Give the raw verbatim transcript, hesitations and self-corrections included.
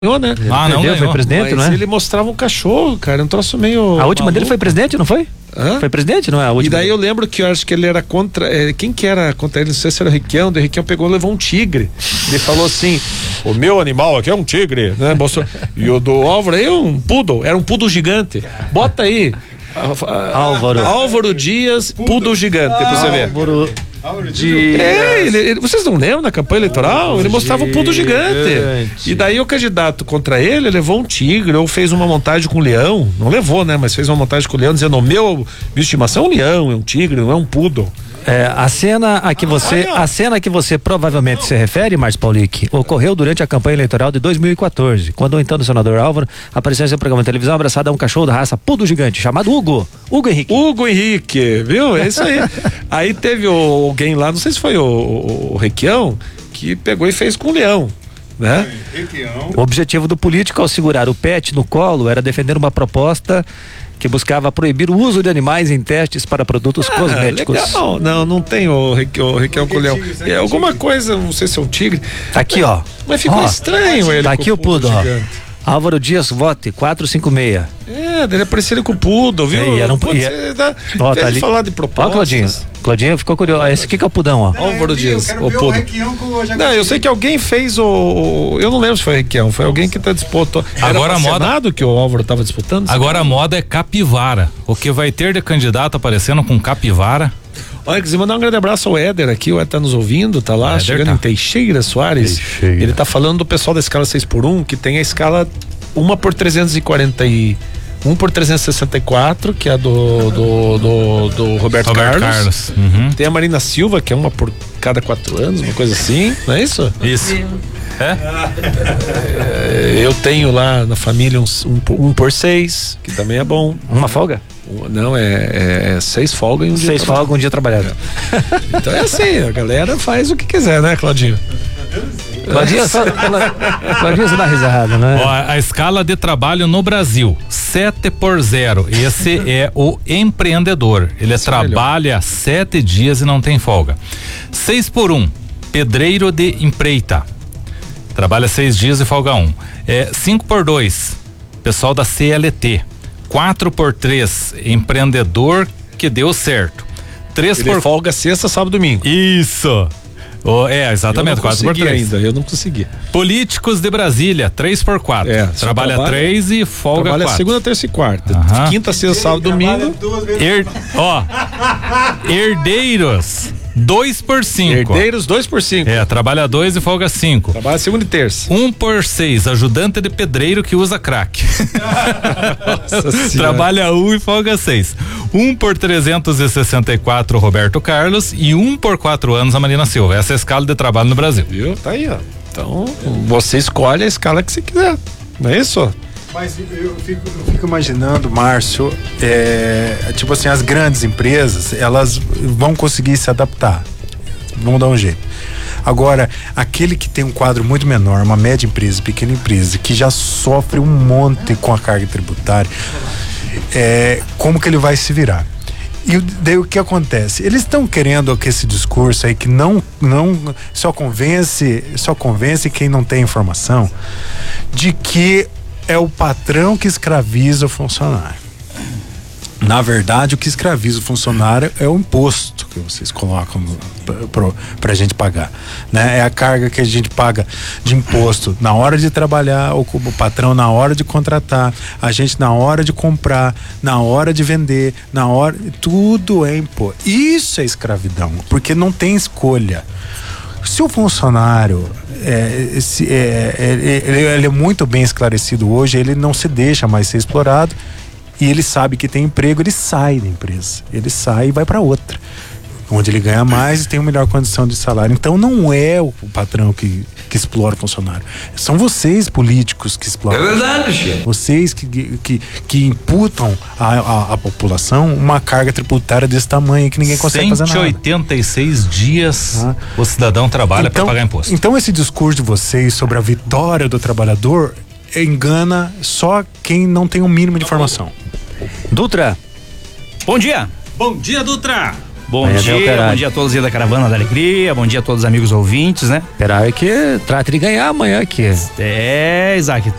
Eu, né? Ah, não, Entendeu? Foi presidente, mas não é? ele mostrava um cachorro, cara, um troço meio... A última maluco. dele foi presidente, não foi? Hã? Foi presidente, não é? A última E daí dele. eu lembro que eu acho que ele era contra... É, quem que era contra ele? Não sei se era o Requião. O Requião pegou e levou um tigre. Ele falou assim, o meu animal aqui é um tigre, né? Mostrou, e o do Álvaro aí é um poodle, era um poodle gigante. Bota aí. A, a, Álvaro. Álvaro Dias, poodle, poodle gigante, pra você ver. Álvaro de... É, ele, ele, vocês não lembram na campanha eleitoral? Ele mostrava um poodle gigante. Gigante. E daí o candidato contra ele levou um tigre ou fez uma montagem com um leão. Não levou, né? Mas fez uma montagem com o leão, dizendo: o meu bicho de estimação é um leão, é um tigre, não é um poodle. É, a cena a que você, a cena a que você provavelmente se refere, Márcio Paulic, ocorreu durante a campanha eleitoral de dois mil e quatorze, quando o então o senador Álvaro apareceu em seu programa de televisão abraçado a um cachorro da raça poodle gigante, chamado Hugo, Hugo Henrique. Hugo Henrique, viu? É isso aí. Aí teve o, alguém lá, não sei se foi o, o, o Requião, que pegou e fez com o leão. Né? O objetivo do político ao segurar o pet no colo era defender uma proposta que buscava proibir o uso de animais em testes para produtos ah, cosméticos. Legal. Não, não tem o Requião com o leão. É alguma coisa, não sei se é um tigre. Tá aqui, ó. Mas ficou ó, estranho ele. Tá aqui o poodle, ó. Álvaro Dias Vote, quatro cinco seis. É, ele é parecido com o poodle, viu? É, era um, pode ia, ser, dá, ó, tá ali. Falar de propostas. Ó, Claudinho. Claudinho ficou curioso. Esse aqui que é o pudão, ó. Álvaro Dias, o poodle. Não, eu sei que alguém fez o... Eu não lembro se foi o Requião, foi alguém que tá disputando. Agora a moda... Senado que o Álvaro tava disputando? Agora a moda é capivara. O que vai ter de candidato aparecendo com capivara? Olha, quiser mandar um grande abraço ao Éder aqui, o Éder tá nos ouvindo, tá lá, Éder chegando tá. em Teixeira Soares. Teixeira. Ele tá falando do pessoal da escala seis por um, que tem a escala uma por trezentos e quarenta e um por trezentos e sessenta e quatro, que é a do do, do, do Roberto, Roberto Carlos. Carlos. Uhum. Tem a Marina Silva, que é uma por cada quatro anos, uma coisa assim, não é isso? Isso. É? É, eu tenho lá na família um, um, um por seis, que também é bom. Uma folga? Não, é, é seis folgas e um dia Seis folgas, um dia trabalhado. É. Então é assim, a galera faz o que quiser, né, Claudinho? Claudinho, só, Claudinho, você dá risada, né? Ó, a escala de trabalho no Brasil, sete por zero. Esse é o empreendedor. Ele Isso trabalha é sete dias e não tem folga. seis por um, pedreiro de empreita. Trabalha seis dias e folga um. É, cinco por dois, pessoal da C L T. quatro por três, empreendedor que deu certo. três Ele por folga sexta, sábado e domingo. Isso. Oh, é, exatamente, quatro por três. Ainda, eu não consegui. Políticos de Brasília, três por quatro. É, trabalha três e folga trabalha quatro. segunda, terça e quarta. Aham. Quinta, sexta, sábado, domingo. Her, ó, herdeiros, dois por cinco. Herdeiros, dois por cinco. É, trabalha dois e folga cinco. Trabalha segunda e terça. Um por seis, ajudante de pedreiro que usa crack. Trabalha um e folga seis. Um por trezentos e sessenta e quatro, Roberto Carlos, e um por quatro anos, a Marina Silva. Essa é a escala de trabalho no Brasil. Viu? Tá aí, ó. Então, você escolhe a escala que você quiser. Não é isso? Mas eu fico, eu fico imaginando, Márcio, é, tipo assim, as grandes empresas, elas vão conseguir se adaptar. Vão dar um jeito. Agora, aquele que tem um quadro muito menor, uma média empresa, pequena empresa, que já sofre um monte com a carga tributária, é, como que ele vai se virar? E daí o que acontece? Eles estão querendo que esse discurso aí que não, não só convence, só convence quem não tem informação, de que é o patrão que escraviza o funcionário. Na verdade, o que escraviza o funcionário é o imposto que vocês colocam para a gente pagar, né? É a carga que a gente paga de imposto na hora de trabalhar, o, o patrão na hora de contratar, a gente na hora de comprar, na hora de vender, na hora, tudo é imposto. Isso é escravidão, porque não tem escolha. Se o funcionário é, se, é, ele, ele é muito bem esclarecido hoje, ele não se deixa mais ser explorado. E ele sabe que tem emprego, ele sai da empresa. Ele sai e vai para outra, onde ele ganha mais e tem uma melhor condição de salário. Então não é o patrão que, que explora o funcionário. São vocês, políticos, que exploram. É verdade, chefe. Vocês que, que, que imputam à população uma carga tributária desse tamanho que ninguém consegue fazer nada. cento e oitenta e seis dias ah. o cidadão trabalha então, para pagar imposto. Então esse discurso de vocês sobre a vitória do trabalhador engana só quem não tem um mínimo de informação. Dutra. Bom dia. Bom dia, Dutra. Bom Amanhã tem dia, Operário. bom dia a todos aí da Caravana da Alegria, bom dia a todos os amigos ouvintes, né? Operário que trata de ganhar amanhã aqui. É, Isaac,